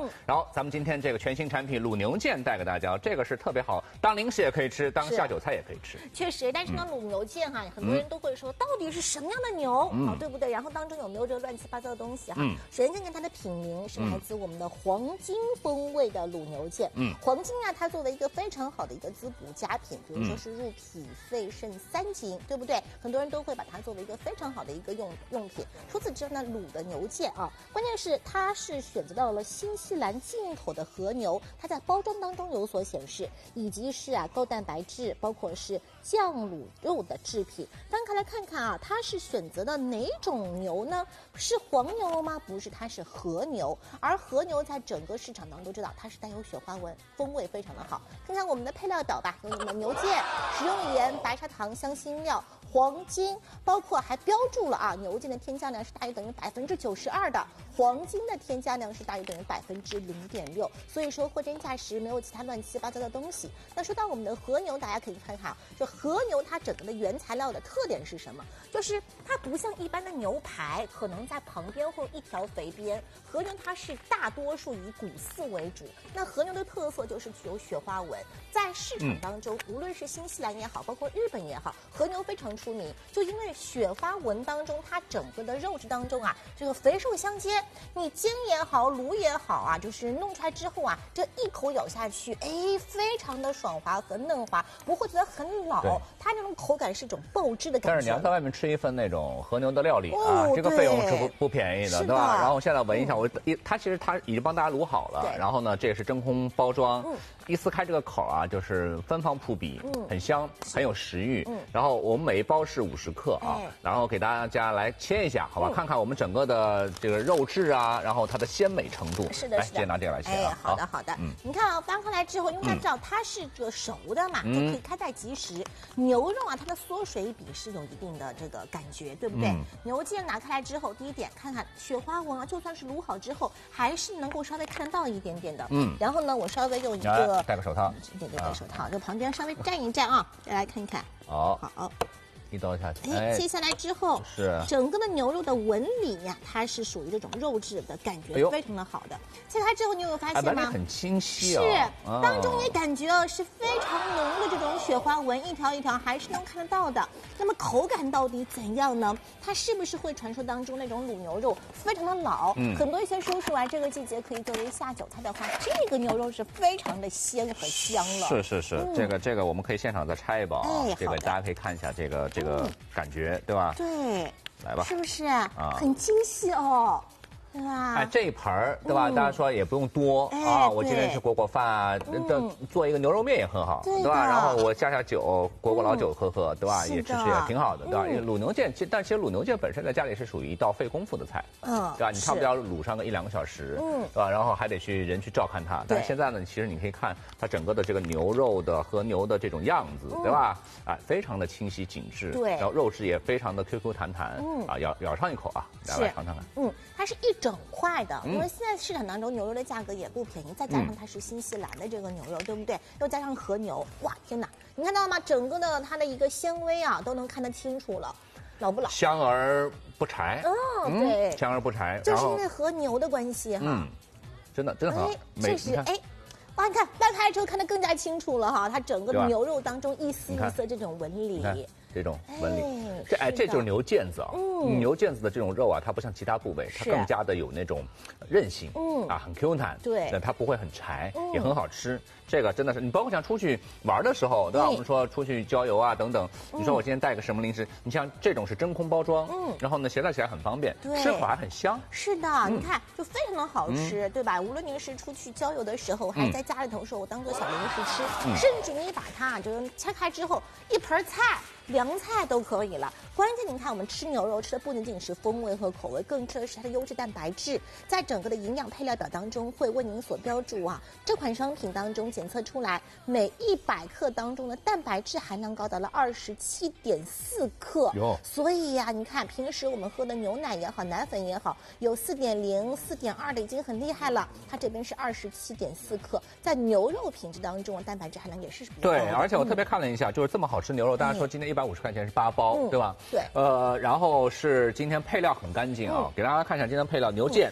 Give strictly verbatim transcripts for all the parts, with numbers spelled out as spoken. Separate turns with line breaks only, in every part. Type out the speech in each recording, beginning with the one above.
嗯、然后咱们今天这个全新产品卤牛腱带给大家，这个是特别好，当零食也可以吃，当下酒菜也可以吃。
确实，但是呢，卤牛腱哈，很多人都会说，到底是什么样的牛，
嗯、
好对不对？然后当中有没有这个乱七八糟的东西哈？
嗯、
首先看看它的品名是来自我们的黄金风味的卤牛腱。嗯，黄金啊，它作为一个非常好的一个滋补佳品，比如说是入脾肺肾三经，对不对？很多人都会把它作为一个非常好的一个用用品。除此之外呢，卤的牛腱啊，关键是它是选择到了新西兰进口的和牛，它在包装当中有所显示，以及是啊高蛋白质，包括是酱卤肉的制品。翻开来看看啊，它是选择的哪种牛呢？是黄牛吗？不是，它是和牛。而和牛在整个市场当中都知道它是带有雪花纹，风味非常的好。看看我们的配料表吧，有你们牛腱、食用盐、白砂糖、香辛料、黄金，包括还标注了啊，牛腱的添加量是大于等于百分之九十二的，黄金的添加量是大于等于百分之零点六，所以说货真价实，没有其他乱七八糟的东西。那说到我们的和牛，大家可以看看啊，就和牛它整个的原材料的特点是什么？就是它不像一般的牛排，可能在旁边会有一条肥边，和牛它是大多数以骨丝为主。那和牛的特色就是具有雪花纹，在市场当中，嗯、无论是新西兰也好，包括日本也好，和牛非常出名，就因为雪花纹当中，它整个的肉质当中啊，这个肥瘦相间，你煎也好，卤也好啊，就是弄出来之后啊，这一口咬下去，哎，非常的爽滑和嫩滑，不会觉得很老，它那种口感是一种爆汁的感觉。
但是你要在外面吃一份那种和牛的料理、哦、啊，这个费用是不不便宜的，对吧？然后现在闻一下，我一它其实它已经帮大家卤好了，然后呢，这也是真空包装，嗯、一撕开这个口啊，就是芬芳扑鼻，嗯、很香，很有食欲。嗯、然后我们每一包是五十克啊，哎、然后给大家来切一下，好吧？嗯、看看我们整个的这个肉质啊，然后它的鲜美程度。
是的，是的。
来，先拿这个来切啊。
哎，好的，好的。嗯，你看啊，翻开来之后，因为它知道它是这个熟的嘛，嗯、就可以开袋即食。牛肉啊，它的缩水比是有一定的这个感觉，对不对？嗯、牛腱拿开来之后，第一点看看雪花纹啊，就算是卤好之后，还是能够稍微看得到一点点的。嗯。然后呢，我稍微用一个
戴个手套，
对对对，手套，就旁边稍微蘸一蘸啊，再来看一看。
好。
好。
一刀下去，
哎，切下来之后
是
整个的牛肉的纹理呀，它是属于这种肉质的感觉，非常的好的。切开之后，你有发现吗？
很清晰啊，
是，当中也感觉哦是非常浓的这种雪花纹，一条一条还是能看得到的。那么口感到底怎样呢？它是不是会传说当中那种卤牛肉非常的老？嗯，很多一些叔叔啊，这个季节可以作为下酒菜的话，这个牛肉是非常的鲜和香了。
是是是，嗯、这个这个我们可以现场再拆一包啊，哎、这个大家可以看一下这个这个。嗯感觉对吧？
对，
来吧，
是不是啊？很精细哦，对吧？
哎，这一盆儿对吧？嗯、大家说也不用多、哎、啊，我今天吃裹裹饭啊，嗯、做一个牛肉面也很好，对吧？然后我下下酒，裹裹老酒喝喝，嗯、对吧？也吃吃也挺好的，对吧？嗯、卤牛腱，其实但其实卤牛腱本身在家里是属于一道费功夫的菜，嗯，对吧？你差不多要卤上个一两个小时，嗯，对吧？然后还得去人去照看它。但是现在呢，其实你可以看它整个的这个牛肉的和牛的这种样子，嗯、对吧？哎，非常的清晰紧致，
对，
然后肉质也非常的 Q Q 弹弹，嗯啊，咬咬上一口啊，来来尝尝看，
嗯，它是一整块的，因为现在市场当中牛肉的价格也不便宜，再加上它是新西兰的这个牛肉，对不对？又加上和牛，哇，天哪！你看到吗？整个的它的一个纤维啊，都能看得清楚了，老不老？
香而不柴，
哦，对，
香而不柴，
就是因为和牛的关系哈，
嗯，真的真的很好，
确实，哎。哇，你看掰开之后看得更加清楚了哈，它整个牛肉当中一丝一丝这种纹理，
这种纹理，哎、这哎这就是牛腱子啊，嗯、牛腱子的这种肉啊，它不像其他部位，它更加的有那种韧性，嗯啊，很 Q 弹，
对，
但它不会很柴，嗯、也很好吃。这个真的是你包括像出去玩的时候，对吧？嗯、我们说出去郊游啊等等，你说我今天带个什么零食？你像这种是真空包装，嗯，然后呢携带起来很方便，
对，
吃法还很香。
是的，嗯、你看就非常的好吃，嗯、对吧？无论您是出去郊游的时候，还在家里头说我当做小零食吃，嗯、甚至你把它就是切开之后一盆菜。凉菜都可以了，关键你看我们吃牛肉吃的不仅仅是风味和口味，更吃的是它的优质蛋白质。在整个的营养配料表当中会为您所标注啊，这款商品当中检测出来每一百克当中的蛋白质含量高达了二十七点四克。所以呀、啊，你看平时我们喝的牛奶也好，奶粉也好，有四点零、四点二的已经很厉害了，它这边是二十七点四克，在牛肉品质当中，蛋白质含量也是比较高的。
对，而且我特别看了一下，嗯、就是这么好吃牛肉，大家说今天一百五十块钱是八包，嗯、对吧？
对。
呃，然后是今天配料很干净啊，嗯、给大家看一下今天配料牛腱。嗯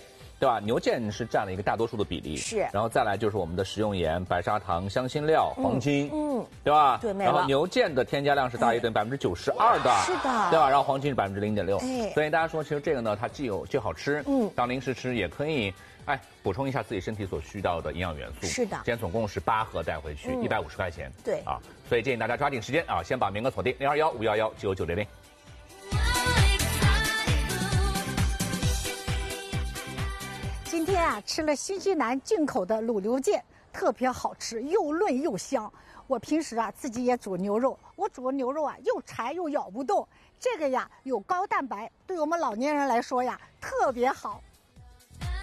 对吧？牛腱是占了一个大多数的比例，
是。
然后再来就是我们的食用盐、白砂糖、香辛料、黄金，
嗯，嗯
对吧？
对，没
然后
了。
牛腱的添加量是大于等于百分之九十二的，
是的，
对吧？然后黄金是百分之零点六，
哎，
所以大家说，其实这个呢，它既有既好吃，
嗯，
当零食吃也可以。哎，补充一下自己身体所需要的营养元素。
是的，
今天总共是八盒带回去，一百五十块钱。
对
啊，所以建议大家抓紧时间啊，先把名额锁定零二幺五幺幺九九零零。
今天啊，吃了新西兰进口的卤牛腱，特别好吃，又嫩又香。我平时啊自己也煮牛肉，我煮的牛肉啊又柴又咬不动，这个呀有高蛋白，对我们老年人来说呀特别好。